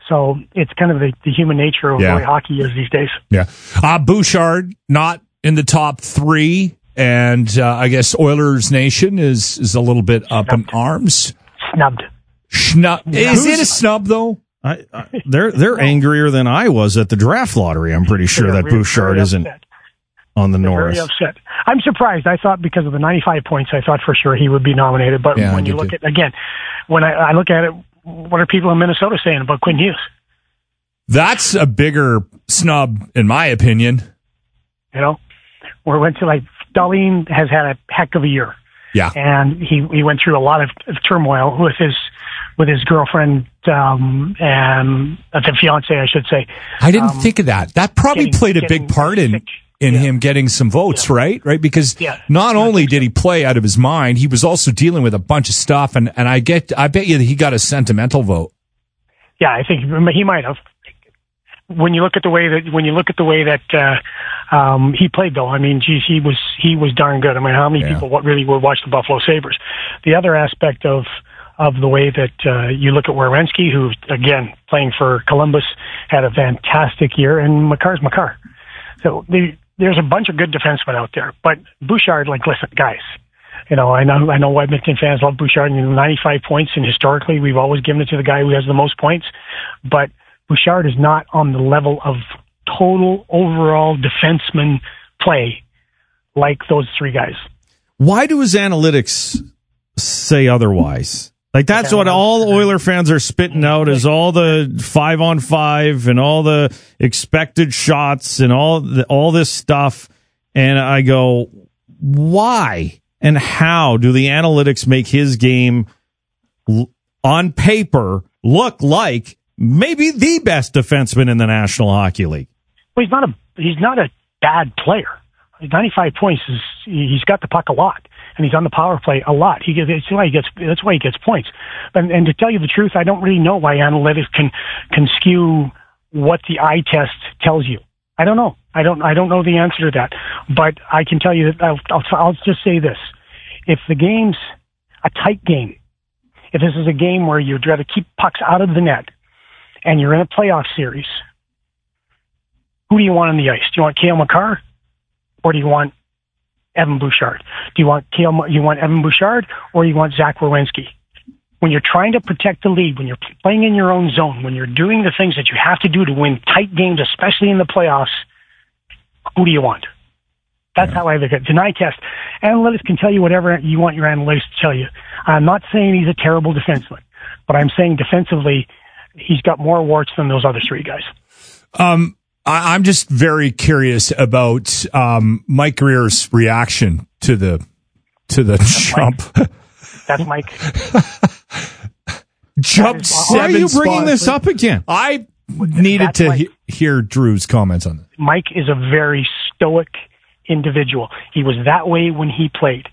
So it's kind of the human nature of the way hockey is these days. Yeah. Bouchard, not in the top 3, and I guess Oilers Nation is a little bit up in arms. Snubbed. Is it a snub, though? They're angrier than I was at the draft lottery. I'm pretty sure that Bouchard isn't on the Norris. Very upset. I'm surprised. I thought because of the 95 points, I thought for sure he would be nominated. But when you look at, again, when I look at it, what are people in Minnesota saying about Quinn Hughes? That's a bigger snub, in my opinion. You know, where it went to Dahlin has had a heck of a year. Yeah. And he went through a lot of turmoil with his girlfriend, and the fiance, I should say. I didn't think of that. That probably played a big part in him getting some votes, right? Because not only did he play out of his mind, he was also dealing with a bunch of stuff, and I bet you that he got a sentimental vote. Yeah, I think he might have. When you look at the way that he played, though, I mean, geez, he was darn good. I mean, how many people really would watch the Buffalo Sabres? The other aspect of the way that you look at Werenski, who, again, playing for Columbus, had a fantastic year, and Makar's Makar. So there's a bunch of good defensemen out there. But Bouchard, listen, guys, I know Edmonton fans love Bouchard, 95 points, and historically we've always given it to the guy who has the most points. But Bouchard is not on the level of total overall defenseman play like those 3 guys. Why do his analytics say otherwise? That's what all Oiler fans are spitting out is all the 5-on-5 and all the expected shots and all this stuff. And I go, why and how do the analytics make his game on paper look like maybe the best defenseman in the National Hockey League? Well, he's not a bad player. 95 points he's got the puck a lot, and he's on the power play a lot. That's why he gets points. And to tell you the truth, I don't really know why analytics can skew what the eye test tells you. I don't know. I don't know the answer to that. But I can tell you that I'll just say this: if the game's a tight game, if this is a game where you'd rather keep pucks out of the net, and you're in a playoff series, who do you want on the ice? Do you want Cale Makar, or do you want Evan Bouchard? Do you want Evan Bouchard, or you want Zach Werenski? When you're trying to protect the lead, when you're playing in your own zone, when you're doing the things that you have to do to win tight games, especially in the playoffs, who do you want? That's how I look at it. Deny test. Analytics can tell you whatever you want your analytics to tell you. I'm not saying he's a terrible defenseman, but I'm saying defensively, he's got more warts than those other 3 guys. I'm just very curious about Mike Greer's reaction to the jump. That's Mike. Jumped 7 Why are you bringing spots. this up again? I needed to hear Drew's comments on this. Mike is a very stoic individual. He was that way when he played.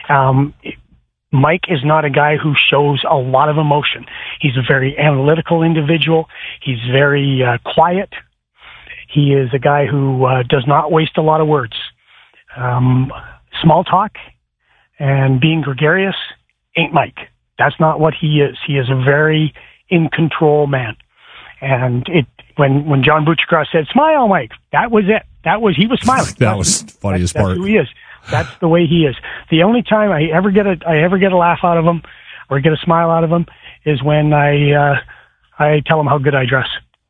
Mike is not a guy who shows a lot of emotion. He's a very analytical individual. He's very quiet. He is a guy who does not waste a lot of words. Small talk and being gregarious ain't Mike. That's not what he is. He is a very in-control man. And when John Butchercross said, "Smile, Mike," that was it. He was smiling. That was the funniest part. That's who he is. That's the way he is. The only time I ever get a laugh out of him or get a smile out of him is when I tell him how good I dress.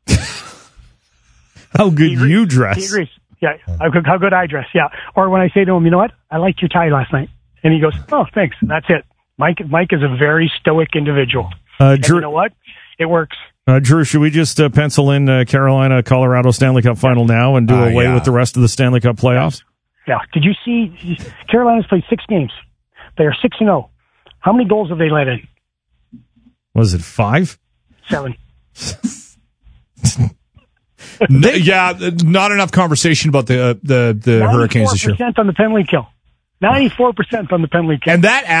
How good you dress. He agrees. Yeah, how good I dress. Yeah. Or when I say to him, "You know what? I liked your tie last night," and he goes, "Oh, thanks." And that's it. Mike is a very stoic individual. And Drew, you know what? It works. Drew, should we just pencil in Carolina, Colorado Stanley Cup final now and do away with the rest of the Stanley Cup playoffs? Yeah. Did you see Carolina's played 6 games? They are 6-0. How many goals have they let in? Was it 5? 7. Not enough conversation about the Hurricanes this year. 94% on the penalty kill. 94% on the penalty kill. And that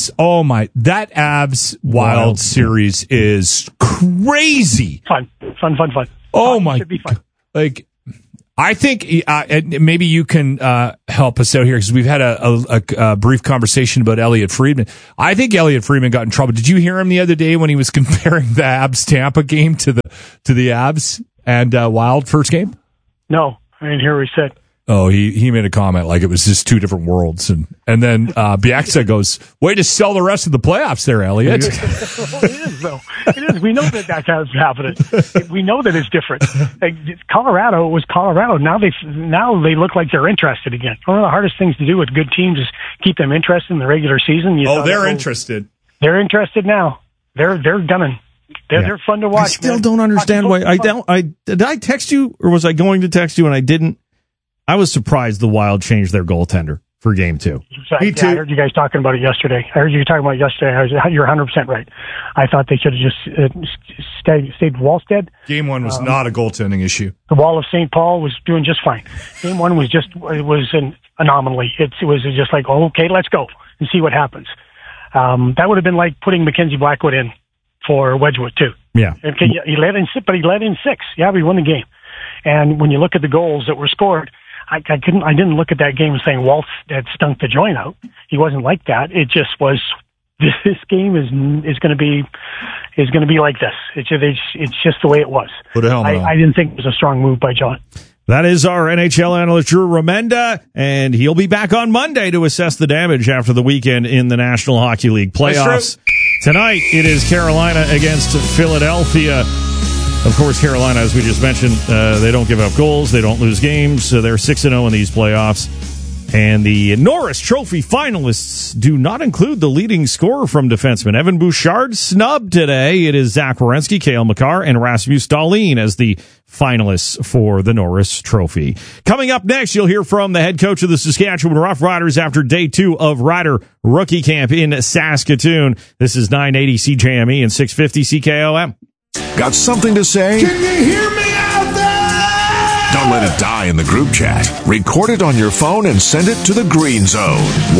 Avs Wild series is crazy. Fun. Oh my! Should be fun. I think maybe you can help us out here because we've had a brief conversation about Elliot Friedman. I think Elliot Friedman got in trouble. Did you hear him the other day when he was comparing the Abs Tampa game to the Abs and Wild first game? No, I didn't hear what he said. Oh, he made a comment like it was just two different worlds, and then Bieksa goes, "Way to sell the rest of the playoffs, there, Elliot." Well, it is though. It is. We know that's happening. We know that it's different. Like, Colorado was Colorado. Now they look like they're interested again. One of the hardest things to do with good teams is keep them interested in the regular season. They're interested. They're interested now. They're gunning. They're fun to watch. I still don't understand why. Did I text you, or was I going to text you and I didn't? I was surprised the Wild changed their goaltender for Game 2. Me too. I heard you guys talking about it yesterday. You're 100% right. I thought they should have just stayed Wallstead. Game 1 was not a goaltending issue. The Wall of St. Paul was doing just fine. Game 1 was an anomaly. It was just like, okay, let's go and see what happens. That would have been like putting Mackenzie Blackwood in for Wedgwood too. Yeah. Okay, he let in 6. Yeah, we won the game. And when you look at the goals that were scored, I didn't look at that game saying Walt had stunk the joint out. He wasn't like that. It just was, this game is going to be like this. It's just the way it was. Put a helmet on. I didn't think it was a strong move by John. That is our NHL analyst, Drew Remenda, and he'll be back on Monday to assess the damage after the weekend in the National Hockey League playoffs. Tonight, it is Carolina against Philadelphia. Of course, Carolina, as we just mentioned, they don't give up goals. They don't lose games. So they're 6-0 in these playoffs. And the Norris Trophy finalists do not include the leading scorer from defenseman Evan Bouchard snubbed today. It is Zach Werenski, Cale Makar, and Rasmus Dahlin as the finalists for the Norris Trophy. Coming up next, you'll hear from the head coach of the Saskatchewan Roughriders after day 2 of Rider Rookie Camp in Saskatoon. This is 980 CJME and 650 CKOM. Got something to say? Can you hear me out there? Don't let it die in the group chat. Record it on your phone and send it to the Green Zone.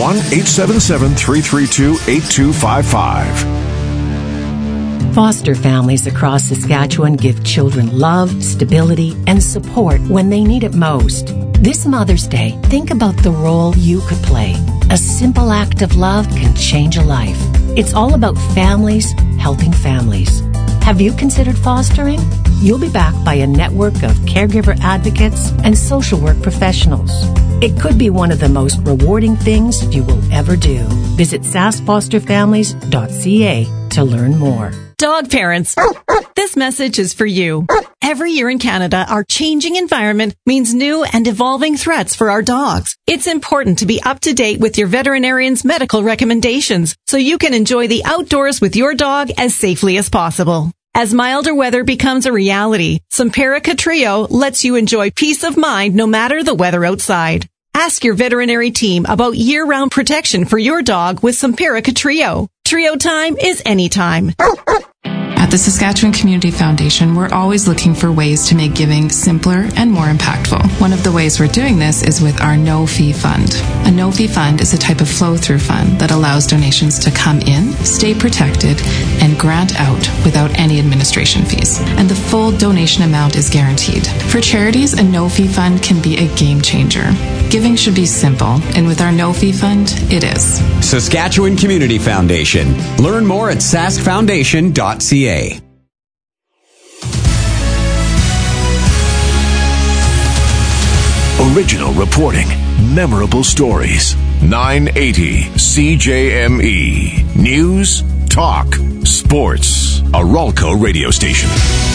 1-877-332-8255. Foster families across Saskatchewan give children love, stability, and support when they need it most. This Mother's Day, think about the role you could play. A simple act of love can change a life. It's all about families helping families. Have you considered fostering? You'll be backed by a network of caregiver advocates and social work professionals. It could be one of the most rewarding things you will ever do. Visit saskfosterfamilies.ca to learn more. Dog parents, this message is for you. Every year in Canada, our changing environment means new and evolving threats for our dogs. It's important to be up to date with your veterinarian's medical recommendations so you can enjoy the outdoors with your dog as safely as possible. As milder weather becomes a reality, Simparica Trio lets you enjoy peace of mind no matter the weather outside. Ask your veterinary team about year-round protection for your dog with Simparica Trio. Trio time is anytime. At the Saskatchewan Community Foundation, we're always looking for ways to make giving simpler and more impactful. One of the ways we're doing this is with our no-fee fund. A no-fee fund is a type of flow-through fund that allows donations to come in, stay protected, and grant out without any administration fees. And the full donation amount is guaranteed. For charities, a no-fee fund can be a game changer. Giving should be simple, and with our no-fee fund, it is. Saskatchewan Community Foundation. Learn more at saskfoundation.ca. Original reporting, memorable stories. 980 CJME. News, talk, sports. A Ralco radio station.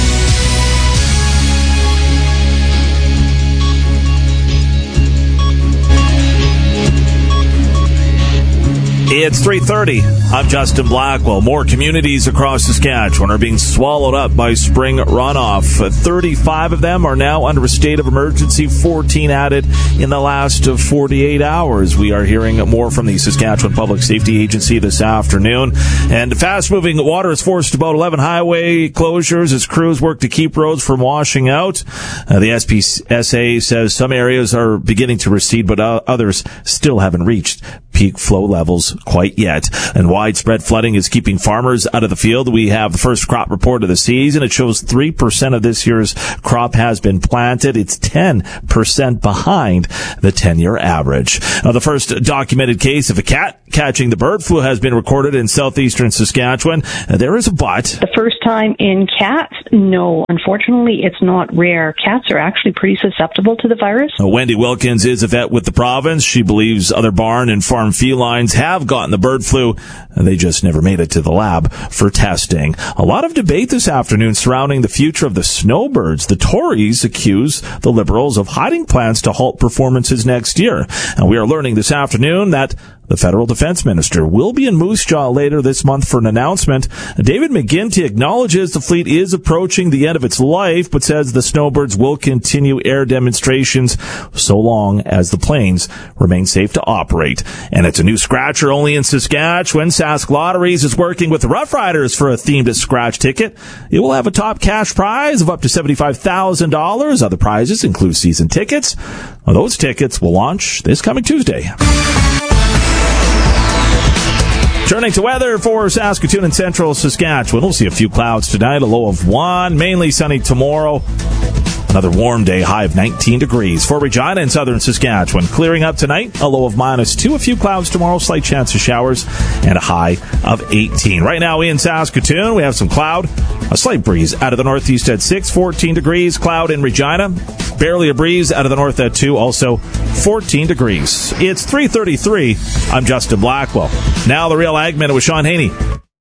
It's 3:30. I'm Justin Blackwell. More communities across Saskatchewan are being swallowed up by spring runoff. 35 of them are now under a state of emergency, 14 added in the last 48 hours. We are hearing more from the Saskatchewan Public Safety Agency this afternoon. And fast-moving water has forced about 11 highway closures as crews work to keep roads from washing out. The SPSA says some areas are beginning to recede, but others still haven't reached peak flow levels quite yet. And widespread flooding is keeping farmers out of the field. We have the first crop report of the season. It shows 3% of this year's crop has been planted. It's 10% behind the 10-year average. The first documented case of a cat catching the bird flu has been recorded in southeastern Saskatchewan. There is a but. The first time in cats? No. Unfortunately, it's not rare. Cats are actually pretty susceptible to the virus. Wendy Wilkins is a vet with the province. She believes other barn and farm felines have gotten the bird flu. They just never made it to the lab for testing. A lot of debate this afternoon surrounding the future of the snowbirds. The Tories accuse the Liberals of hiding plans to halt performances next year. And we are learning this afternoon that the federal defense minister will be in Moose Jaw later this month for an announcement. David McGuinty acknowledges the fleet is approaching the end of its life, but says the snowbirds will continue air demonstrations so long as the planes remain safe to operate. And it's a new scratcher only in Saskatchewan. Sask Lotteries is working with the Rough Riders for a themed scratch ticket. It will have a top cash prize of up to $75,000. Other prizes include season tickets. Those tickets will launch this coming Tuesday. Turning to weather for Saskatoon and central Saskatchewan. We'll see a few clouds tonight, a low of 1, mainly sunny tomorrow. Another warm day, high of 19 degrees. For Regina and southern Saskatchewan, clearing up tonight, a low of -2, a few clouds tomorrow, slight chance of showers, and a high of 18. Right now in Saskatoon, we have some cloud, a slight breeze out of the northeast at 6, 14 degrees, cloud in Regina. Barely a breeze out of the north at 2, also 14 degrees. It's 3:33. I'm Justin Blackwell. Now the Real Ag Minute with Sean Haney.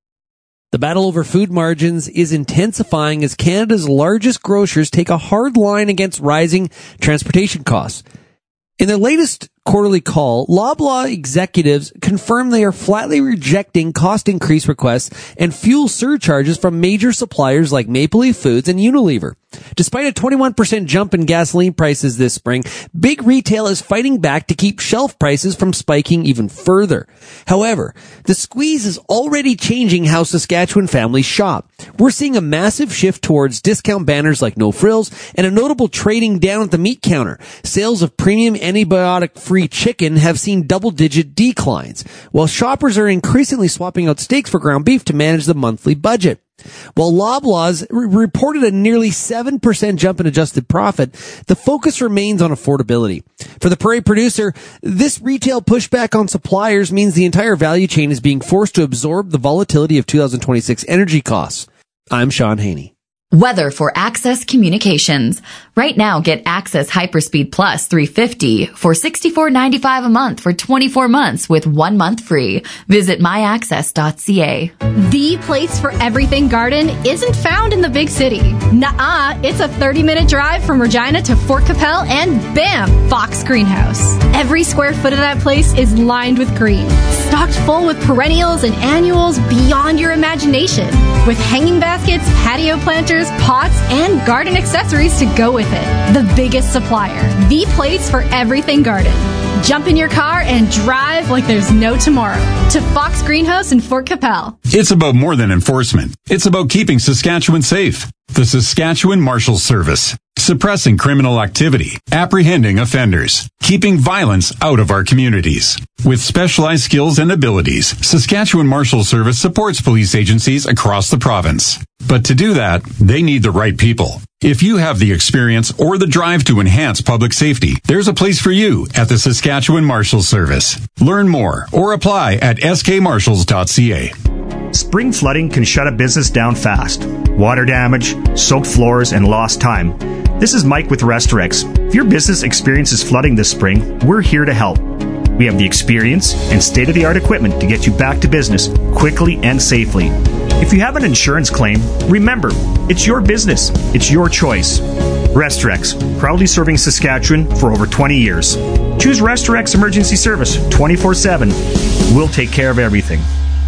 The battle over food margins is intensifying as Canada's largest grocers take a hard line against rising transportation costs. In their latest quarterly call, Loblaw executives confirm they are flatly rejecting cost increase requests and fuel surcharges from major suppliers like Maple Leaf Foods and Unilever. Despite a 21% jump in gasoline prices this spring, big retail is fighting back to keep shelf prices from spiking even further. However, the squeeze is already changing how Saskatchewan families shop. We're seeing a massive shift towards discount banners like No Frills and a notable trading down at the meat counter. Sales of premium antibiotic-free chicken have seen double-digit declines, while shoppers are increasingly swapping out steaks for ground beef to manage the monthly budget. While Loblaw's reported a nearly 7% jump in adjusted profit, the focus remains on affordability. For the Prairie producer, this retail pushback on suppliers means the entire value chain is being forced to absorb the volatility of 2026 energy costs. I'm Sean Haney. Weather for Access Communications. Right now, get Access Hyperspeed Plus 350 for $64.95 a month for 24 months with 1 month free. Visit myaccess.ca. The place for everything garden isn't found in the big city. Nuh-uh, it's a 30-minute drive from Regina to Fort Capel and bam, Fox Greenhouse. Every square foot of that place is lined with green, stocked full with perennials and annuals beyond your imagination, with hanging baskets, patio planters, pots, and garden accessories to go with it. The biggest supplier. The place for everything garden. Jump in your car and drive like there's no tomorrow to Fox Greenhouse in Fort Capel. It's about more than enforcement. It's about keeping Saskatchewan safe. The Saskatchewan Marshals Service. Suppressing criminal activity, apprehending offenders, keeping violence out of our communities. With specialized skills and abilities, Saskatchewan Marshals Service supports police agencies across the province. But to do that, they need the right people. If you have the experience or the drive to enhance public safety, there's a place for you at the Saskatchewan Marshals Service. Learn more or apply at skmarshals.ca. Spring flooding can shut a business down fast. Water damage, soaked floors, and lost time. This is Mike with Restorex. If your business experiences flooding this spring, we're here to help. We have the experience and state-of-the-art equipment to get you back to business quickly and safely. If you have an insurance claim, remember, it's your business. It's your choice. Restorex, proudly serving Saskatchewan for over 20 years. Choose Restorex Emergency Service 24/7. We'll take care of everything.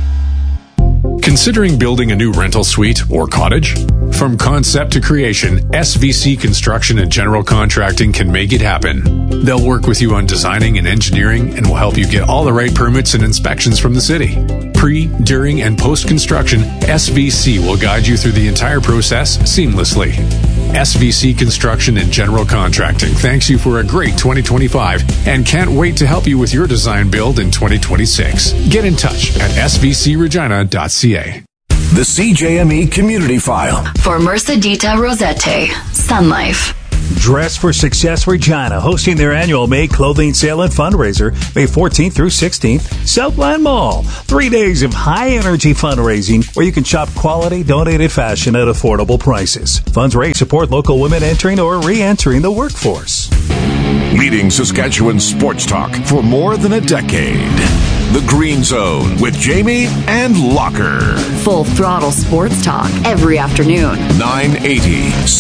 Considering building a new rental suite or cottage? From concept to creation, SVC Construction and General Contracting can make it happen. They'll work with you on designing and engineering and will help you get all the right permits and inspections from the city. Pre, during, and post-construction, SVC will guide you through the entire process seamlessly. SVC Construction and General Contracting thanks you for a great 2025 and can't wait to help you with your design build in 2026. Get in touch at svcregina.ca. The CJME Community File. For Mercedita Rosette, Sun Life. Dress for Success Regina, hosting their annual May clothing sale and fundraiser, May 14th through 16th, Southland Mall. 3 days of high-energy fundraising where you can shop quality, donated fashion at affordable prices. Funds raised support local women entering or re-entering the workforce. Leading Saskatchewan sports talk for more than a decade. The Green Zone with Jamie and Locker. Full throttle sports talk every afternoon. 980